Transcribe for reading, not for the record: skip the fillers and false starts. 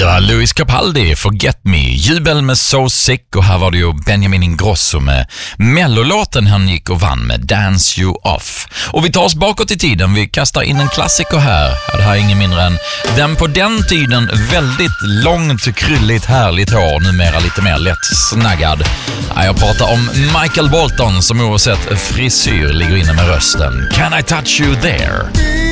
var Louis Capaldi, Forget Me, jubel med So Sick, och här var det ju Benjamin Ingrosso med mellolåten han gick och vann med Dance You Off. Och vi tar oss bakåt i tiden, vi kastar in en klassiker här. Det här är ingen mindre än den på den tiden väldigt långt, krylligt, härligt hår, numera lite mer lätt snaggad. Jag pratar om Michael Bolton som oavsett frisyr ligger inne med rösten. Can I touch you there?